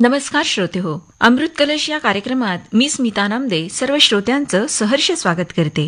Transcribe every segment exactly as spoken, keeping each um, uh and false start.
नमस्कार श्रोते हो, अमृत कलश या कार्यक्रमात मी स्मिता नामदे सर्व श्रोत्यांचं सहर्ष स्वागत करते.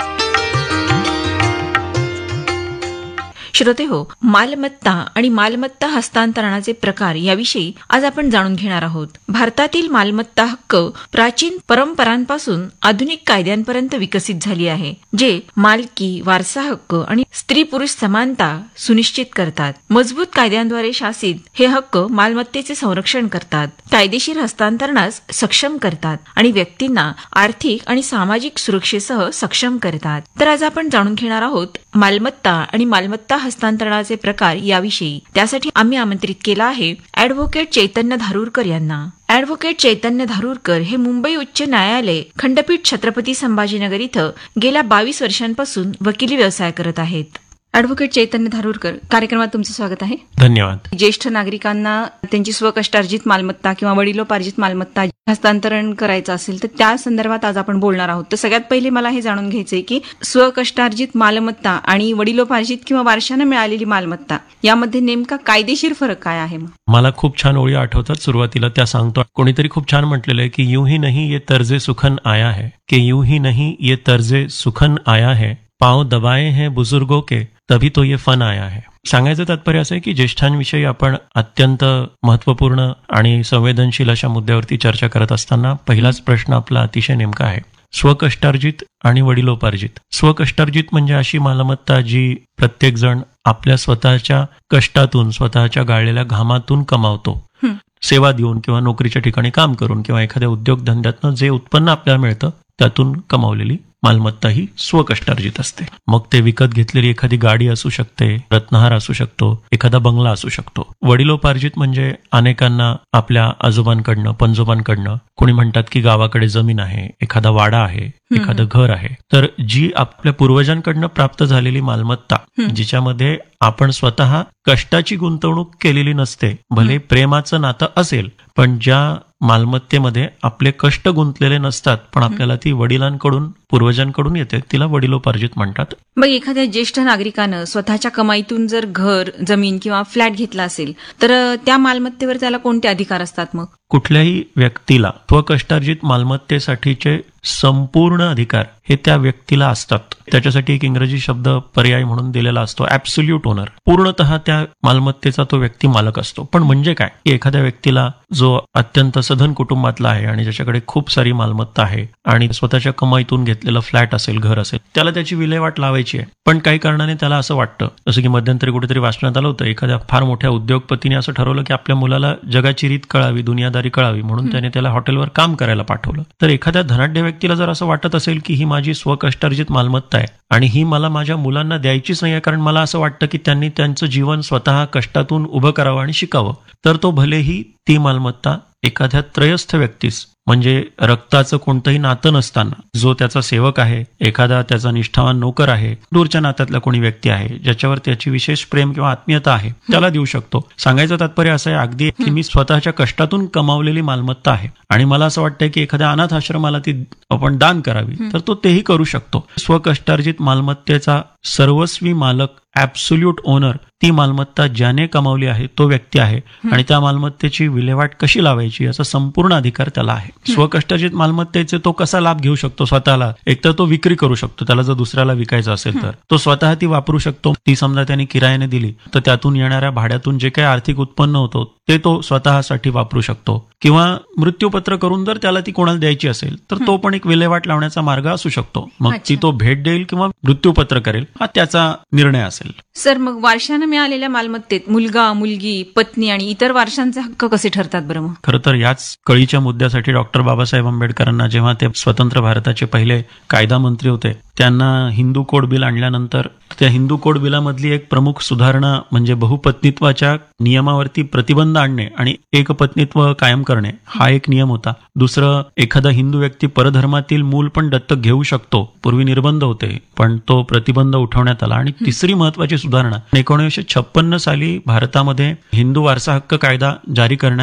श्रोते हो, मालमत्ता आणि मालमत्ता हस्तांतरणाचे प्रकार याविषयी आज आपण जाणून घेणार आहोत. भारतातील मालमत्ता हक्क प्राचीन परंपरांपासून आधुनिक कायद्यांपर्यंत विकसित झाली आहे, जे मालकी, वारसा हक्क आणि स्त्री पुरुष समानता सुनिश्चित करतात. मजबूत कायद्यांद्वारे शासित हे हक्क मालमत्तेचे संरक्षण करतात, कायदेशीर हस्तांतरणास सक्षम करतात आणि व्यक्तींना आर्थिक आणि सामाजिक सुरक्षेसह सक्षम करतात. तर आज आपण जाणून घेणार आहोत मालमत्ता आणि मालमत्ता हस्तांतरणाचे प्रकार याविषयी. त्यासाठी आम्ही आमंत्रित केला आहे ॲडव्होकेट चैतन्य धारूरकर यांना. ॲडव्होकेट चैतन्य धारूरकर हे मुंबई उच्च न्यायालय खंडपीठ छत्रपती संभाजीनगर इथं गेल्या बावीस वर्षांपासून वकिली व्यवसाय करत आहेत. ॲडव्होकेट चैतन्य धारूरकर, कार्यक्रमात तुमचं स्वागत आहे. धन्यवाद. ज्येष्ठ नागरिकांना त्यांची स्वकष्टार्जित मालमत्ता किंवा वडिलोपार्जित मालमत्ता हस्तांतरण करायचं असेल तर त्या संदर्भात आज आपण बोलणार आहोत. तर सगळ्यात पहिले मला हे जाणून घ्यायचंय की स्वकष्टार्जित मालमत्ता आणि वडिलोपार्जित किंवा वारशाने मिळालेली मालमत्ता यामध्ये नेमका कायदेशीर फरक काय आहे? मला खूप छान ओळी आठवतात, सुरुवातीला त्या सांगतो. कोणीतरी खूप छान म्हटलेलं आहे की यूं ही नहीं ये तर्जे सुखन आया है, की यूं ही नहीं ये तर्जे सुखन आया है, पांव दबाए हैं बुजुर्गों के तभी तो ये फन आया है. सांगायचं तात्पर्य असं आहे की ज्येष्ठांविषयी आपण अत्यंत महत्वपूर्ण आणि संवेदनशील अशा मुद्द्यावरती चर्चा करत असताना पहिलाच प्रश्न आपला अतिशय नेमका आहे. स्वकष्टार्जित आणि वडिलोपार्जित. स्वकष्टार्जित म्हणजे अशी मालमत्ता जी प्रत्येक जण आपल्या स्वतःच्या कष्टातून, स्वतःच्या गाळलेल्या घामातून कमावतो. सेवा देऊन किंवा नोकरीच्या ठिकाणी काम करून किंवा एखाद्या उद्योगधंद्यातनं जे उत्पन्न आपल्याला मिळतं त्यातून कमावलेली मालमत्ता ही स्वकष्टार्जित असते. मग ते विकत घेतलेली एखादी गाडी असू शकते, रत्नहार असू शकतो, एखादा बंगला असू शकतो. वडिलोपार्जित म्हणजे अनेकांना आपल्या आजोबांकडनं, पणजोबांकडनं, कोणी म्हणतात की गावाकडे जमीन आहे, एखादा वाडा आहे, एखादं घर आहे, तर जी आपल्या पूर्वजांकडनं प्राप्त झालेली मालमत्ता, जिच्यामध्ये आपण स्वतः कष्टाची गुंतवणूक केलेली नसते, भले प्रेमाचं नातं असेल, पण ज्या मालमत्तेमध्ये आपले कष्ट गुंतलेले नसतात पण आपल्याला ती वडिलांकडून, पूर्वजांकडून येते, तिला वडिलोपार्जित म्हणतात. मग एखाद्या ज्येष्ठ नागरिकानं स्वतःच्या कमाईतून जर घर, जमीन किंवा फ्लॅट घेतला असेल तर त्या मालमत्तेवर त्याला कोणते अधिकार असतात? मग कुठल्याही व्यक्तीला स्वकष्टार्जित मालमत्तेसाठीचे संपूर्ण अधिकार हे त्या व्यक्तीला असतात. त्याच्यासाठी एक इंग्रजी शब्द पर्याय म्हणून दिलेला असतो, ॲब्सोल्यूट ओनर. पूर्णतः त्या मालमत्तेचा तो व्यक्ती मालक असतो. पण म्हणजे काय की एखाद्या व्यक्तीला जो अत्यंत सधन कुटुंबातला आहे आणि ज्याच्याकडे खूप सारी मालमत्ता आहे आणि स्वतःच्या कमाईतून घेतलेलं फ्लॅट असेल, घर असेल, त्याला त्याची विल्हेवाट लावायची आहे. पण काही कारणाने त्याला असं वाटतं, जसं की मध्यंतरी कुठेतरी वाचण्यात आलं होतं, एखाद्या फार मोठ्या उद्योगपतीने असं ठरवलं की आपल्या मुलाला जगाची रीत कळावी, दुनियादारी कळावी, म्हणून त्याने त्याला हॉटेलवर काम करायला पाठवलं. तर एखाद्या धनाढ्य व्यक्तीला जर असं वाटत असेल की ही माझी स्वकष्टार्जित मालमत्ता आहे आणि ही मला माझ्या मुलांना द्यायचीच नाही आहे, कारण मला असं वाटतं की त्यांनी त्यांचं जीवन स्वतः कष्टातून उभं करावं आणि शिकावं, तर तो भलेही ती मालमत्ता एखाद्या त्रयस्थ व्यक्तीस, म्हणजे रक्ताचं कोणतंही नातं नसताना, जो त्याचा सेवक आहे, एखादा त्याचा निष्ठावान नोकर आहे, दूरच्या नात्यातला कोणी व्यक्ती आहे ज्याच्यावर त्याची विशेष प्रेम किंवा आत्मीयता आहे, त्याला देऊ शकतो. सांगायचं तात्पर्य असं आहे अगदी की मी स्वतःच्या कष्टातून कमावलेली मालमत्ता आहे आणि मला असं वाटतंय की एखाद्या अनाथ आश्रमाला ती आपण दान करावी, तर तो तेही करू शकतो. स्वकष्टार्जित मालमत्तेचा सर्वस्वी मालक, ॲब्सोल्यूट ओनर, ती मालमत्ता ज्याने कमावली आहे तो व्यक्ती आहे आणि त्या मालमत्तेची विल्हेवाट कशी लावायची याचा संपूर्ण अधिकार त्याला आहे. स्वकष्टार्जित मालमत्तेचे तो कसा लाभ घेऊ शकतो स्वतःला? एकतर तो विक्री करू शकतो, त्याला जर दुसऱ्याला विकायचं असेल तर तो स्वतः ती वापरू शकतो. ती समजा त्याने किरायाने दिली तर त्यातून येणाऱ्या भाड्यातून जे काही आर्थिक उत्पन्न होतं ते तो स्वतःसाठी वापरू शकतो, किंवा मृत्यूपत्र करून जर त्याला ती कोणाला द्यायची असेल तर तो पण एक विल्हेवाट लावण्याचा मार्ग असू शकतो. मग ती तो भेट देईल किंवा मृत्यूपत्र करेल, हा त्याचा निर्णय असेल. सर, मग वारशाने मिळालेल्या मालमत्तेत मुलगा, मुलगी, पत्नी आणि इतर वारशांचे हक्क कसे ठरतात बरं? मग खरं तर याच कळीच्या मुद्द्यासाठी डॉक्टर बाबासाहेब आंबेडकरांना, जेव्हा ते स्वतंत्र भारताचे पहिले कायदा मंत्री होते, त्यांना हिंदू कोड बिल आणल्यानंतर त्या हिंदू कोड बिलामधली एक प्रमुख सुधारणा म्हणजे बहुपत्नीत्वाच्या नियमावरती प्रतिबंध आणणे आणि एकपत्नीत्व कायम करणे, हा एक नियम होता. दुसरं, एखादा हिंदू व्यक्ती परधर्मातील मूल पण दत्तक घेऊ शकतो. पूर्वी निर्बंध होते पण तो प्रतिबंध उठवण्यात आला. आणि तिसरी महत्वाची सुधारणा एकोणीसशे छप्पन्न साली भारतामध्ये हिंदू वारसा हक्क कायदा जारी करण्यात आला.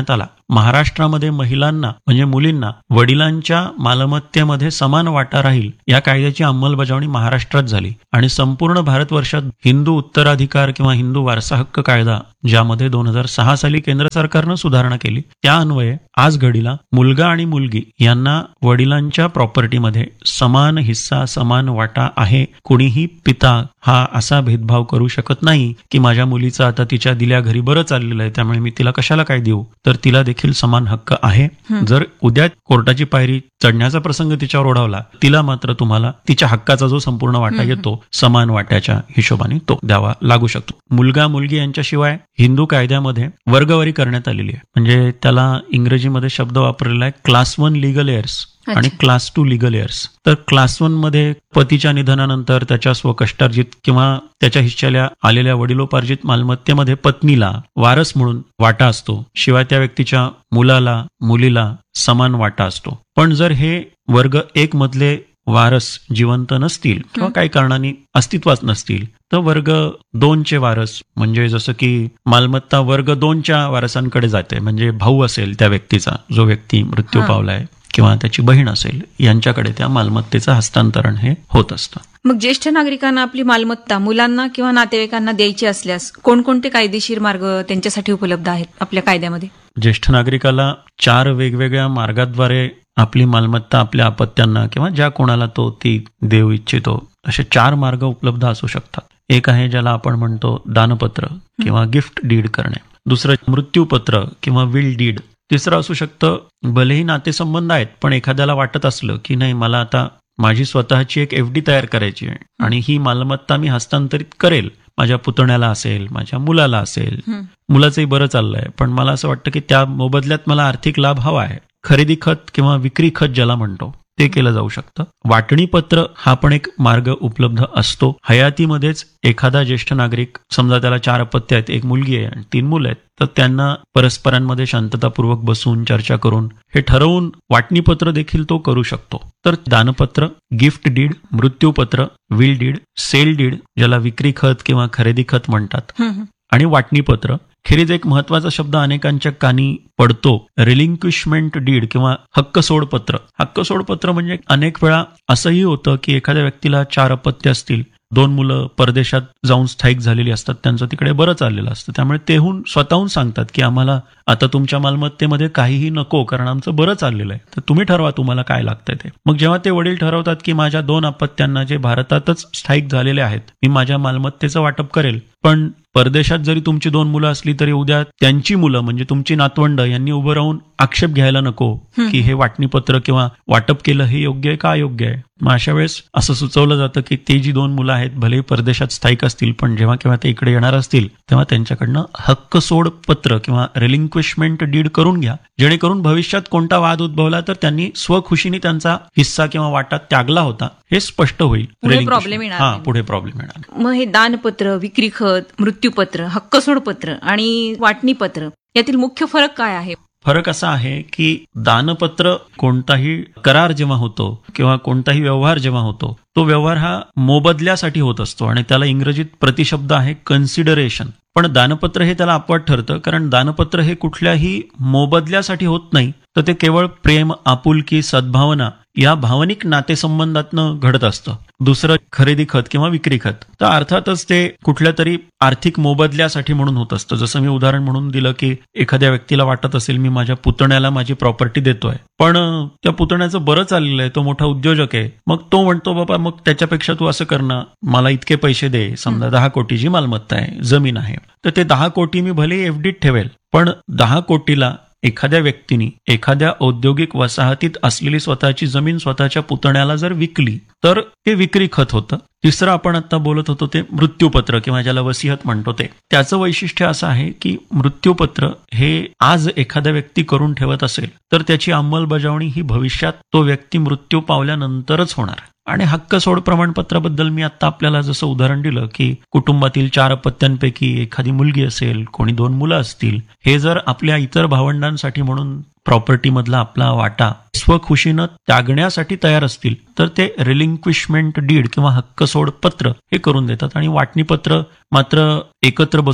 महाराष्ट्रामध्ये महिलांना म्हणजे मुलींना वडिलांच्या मालमत्तेमध्ये समान वाटा राहील या कायद्याची अंमलबजावणी महाराष्ट्रात झाली आणि संपूर्ण भारतवर्षात हिंदू उत्तराधिकार किंवा हिंदू वारसा हक्क कायदा ज्यामध्ये दोन हजार सहा साली केंद्र सरकारनं सुधारणा केली त्या अन्वये आज घडीला मुलगा आणि मुलगी यांना वडिलांच्या प्रॉपर्टीमध्ये समान हिस्सा समान वाटा आहे. कुणीही पिता हा असा भेदभाव करू शकत नाही की माझ्या मुलीचं आता तिच्या दिल्या घरी बरं चाललेलं आहे त्यामुळे मी तिला कशाला काय देऊ, तर तिला देखील समान हक्क आहे. जर उद्या कोर्टाची पायरी चढण्याचा प्रसंग तिच्यावर ओढवला तिला मात्र तुम्हाला तिच्या हक्काचा जो संपूर्ण वाटा येतो समान वाट्याच्या हिशोबाने तो द्यावा लागू शकतो. मुलगा मुलगी यांच्याशिवाय हिंदू कायद्यामध्ये वर्गवारी करण्यात आलेली आहे. म्हणजे त्याला इंग्रजीमध्ये शब्द वापरलेला आहे क्लास वन लिगल एअर्स आणि क्लास टू लिगल एअर्स. तर क्लास वन मध्ये पतीच्या निधनानंतर त्याच्या स्वकष्टार्जित किंवा त्याच्या हिश्श्याला आलेल्या वडिलोपार्जित मालमत्तेमध्ये पत्नीला वारस म्हणून वाटा असतो, शिवाय त्या व्यक्तीच्या मुलाला मुलीला समान वाटा असतो. पण जर हे वर्ग एक मधले वारस जिवंत नसतील किंवा काही कारणाने अस्तित्वात नसतील तर वर्ग दोनचे वारस म्हणजे जसं की मालमत्ता वर्ग दोनच्या वारसांकडे जाते. म्हणजे भाऊ असेल त्या व्यक्तीचा जो व्यक्ती मृत्यू पावलाय किंवा त्याची बहीण असेल यांच्याकडे त्या मालमत्तेचं हस्तांतरण हे होत असतं. मग ज्येष्ठ नागरिकांना आपली मालमत्ता मुलांना किंवा नातेवाईकांना द्यायची असल्यास कोणकोणते कायदेशीर मार्ग त्यांच्यासाठी उपलब्ध आहेत आपल्या कायद्यामध्ये? ज्येष्ठ नागरिकाला चार वेगवेगळ्या मार्गाद्वारे आपली मालमत्ता आपल्या अपत्यांना किंवा ज्या कोणाला तो ती देऊ इच्छितो असे चार मार्ग उपलब्ध असू शकतात. एक आहे ज्याला आपण म्हणतो दानपत्र किंवा गिफ्ट डीड करणे. दुसरं मृत्यूपत्र किंवा विल डीड. तिसरं असू शकतं भलेही नातेसंबंध आहेत पण एखाद्याला वाटत असलं की नाही मला आता माझी स्वतःची एक एफ डी तयार करायची आहे आणि ही मालमत्ता मी हस्तांतरित करेल माझ्या पुतण्याला असेल माझ्या मुलाला असेल. मुलाचंही बरं चाललंय पण मला असं वाटतं की त्या मोबदल्यात मला आर्थिक लाभ हवा आहे. खरेदी खत किंवा विक्री खत ज्याला म्हणतो ते केलं जाऊ शकतं. वाटणीपत्र हा पण एक मार्ग उपलब्ध असतो. हयातीमध्येच एखादा ज्येष्ठ नागरिक समजा त्याला चार अपत्य आहेत, एक मुलगी आहे आणि तीन मुलं आहेत, तर त्यांना परस्परांमध्ये शांततापूर्वक बसून चर्चा करून हे ठरवून वाटणीपत्र देखील तो करू शकतो. तर दानपत्र, gift did, मृत्यूपत्र, will did, sale deed ज्याला विक्री खत किंवा खरेदी खत म्हणतात आणि वाटणीपत्र. खेरीज एक महत्वाचा शब्द अनेकांच्या कानी पडतो रिलिंक्विशमेंट डीड किंवा हक्क सोडपत्र. हक्क सोडपत्र म्हणजे अनेक वेळा असंही होतं की एखाद्या व्यक्तीला चार अपत्य असतील, दोन मुलं परदेशात जाऊन स्थायिक झालेली असतात, त्यांचं तिकडे बरं चाललेलं असतं, त्यामुळे तेहून स्वतःहून सांगतात की आम्हाला आता तुमच्या मालमत्तेमध्ये काहीही नको कारण आमचं बरं चाललेलं आहे, तर तुम्ही ठरवा तुम्हाला काय लागतंय ते. मग जेव्हा ते वडील ठरवतात की माझ्या दोन अपत्यांना जे भारतातच स्थायिक झालेले आहेत मी माझ्या मालमत्तेचं वाटप करेल, पण परदेशात जरी तुमची दोन मुलं असली तरी उद्या त्यांची मुलं म्हणजे तुमची नातवंड यांनी उभं राहून आक्षेप घ्यायला नको की हे वाटणीपत्र किंवा वाटप केलं हे योग्य आहे का अयोग्य आहे. मग अशा वेळेस असं सुचवलं जातं की ते जी दोन मुलं आहेत भलेही परदेशात स्थायिक असतील पण जेव्हा केव्हा ते इकडे येणार असतील तेव्हा त्यांच्याकडनं हक्क सोड पत्र किंवा रिलिंक्विशमेंट डीड करून घ्या, जेणेकरून भविष्यात कोणता वाद उद्भवला तर त्यांनी स्वखुशीने त्यांचा हिस्सा किंवा वाटा त्यागला होता हे स्पष्ट होईल. प्रॉब्लेम येणार हा पुढे प्रॉब्लेम येणार. मग हे दानपत्र, विक्री खत, मृत्यूपत्र, हक्कसोडपत्र आणि वाटणीपत्र यातील मुख्य फरक काय आहे? फरक असा आहे की दानपत्र कोणताही करार जेव्हा होतो किंवा कोणताही व्यवहार जेव्हा होतो तो व्यवहार हा मोबदल्यासाठी होत असतो आणि त्याला इंग्रजीत प्रतिशब्द आहे कन्सिडरेशन. पण दानपत्र हे त्याला अपवाद ठरतं कारण दानपत्र हे कुठल्याही मोबदल्यासाठी होत नाही, तर ते केवळ प्रेम, आपुलकी, सद्भावना या भावनिक नातेसंबंधातनं घडत असतं. दुसरं खरेदी खत किंवा विक्री खत तर अर्थातच ते कुठल्या तरी आर्थिक मोबदल्यासाठी म्हणून होत असतं. जसं मी उदाहरण म्हणून दिलं की एखाद्या व्यक्तीला वाटत असेल मी माझ्या पुतण्याला माझी प्रॉपर्टी देतोय पण त्या पुतण्याचं बरं चाललेलं आहे, तो मोठा उद्योजक आहे, मग तो म्हणतो बाबा मग त्याच्यापेक्षा तू असं कर ना, मला इतके पैसे दे, समजा दहा कोटीची मालमत्ता आहे, जमीन आहे, तर ते दहा कोटी मी भले एफडीत ठेवेल पण दहा कोटीला एखाद्या व्यक्तीने एखाद्या औद्योगिक वसाहतीत असलेली स्वतःची जमीन स्वतःच्या पुतण्याला जर विकली तर ते विक्री खत होतं. तिसरं आपण आता बोलत होतो ते मृत्यूपत्र किंवा ज्याला वसियत म्हणतो ते. त्याचं वैशिष्ट्य असं आहे की मृत्यूपत्र हे आज एखाद्या व्यक्ती करून ठेवत असेल तर त्याची अंमलबजावणी ही भविष्यात तो व्यक्ती मृत्यू पावल्यानंतरच होणार. आणि हक्क सोड प्रमाणपत्राबद्दल मी आता आपल्याला जसं उदाहरण दिलं की कुटुंबातील चार अपत्यांपैकी एखादी मुलगी असेल, कोणी दोन मुलं असतील, हे जर आपल्या इतर भावंडांसाठी म्हणून प्रॉपर्टी मधला आपला वाटा स्वखुशीनं त्यागण्यासाठी तयार असतील तर ते रिलिंक्विशमेंट डीड किंवा हक्क सोड पत्र हे करून देतात. आणि वाटणीपत्र मात्र एकत्र बसून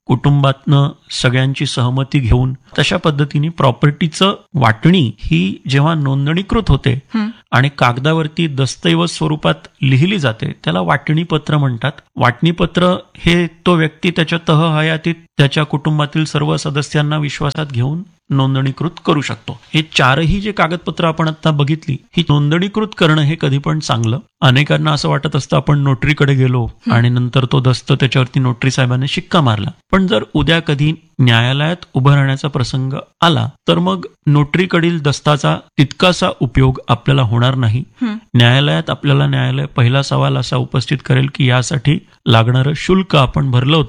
कुटुंबातनं सगळ्यांची सहमती घेऊन तशा पद्धतीने प्रॉपर्टीचं वाटणी ही जेव्हा नोंदणीकृत होते आणि कागदावरती दस्तऐवज स्वरूपात लिहिली जाते त्याला वाटणीपत्र म्हणतात. वाटणीपत्र हे तो व्यक्ती त्याच्या तह हयातीत त्याच्या कुटुंबातील सर्व सदस्यांना विश्वासात घेऊन नोंदणीकृत करू शकतो. हे चारही जे कागदपत्र आपण आता बघितली ही नोंदणीकृत करणं हे कधी पण चांगलं. अनेकांना असं वाटत असतं आपण नोटरीकडे गेलो आणि नंतर तो दस्त त्याच्यावरती नोटरी साहेबांनी शिक्का मारला. पण जर उद्या कधी न्यायालयात उभं राहण्याचा प्रसंग आला तर मग नोटरीकडील दस्ताचा तितकासा उपयोग आपल्याला होणार नाही. न्यायालयात आपल्याला न्यायालय पहिला सवाल असा उपस्थित करेल की यासाठी लागणारं शुल्क आपण भरलं होतं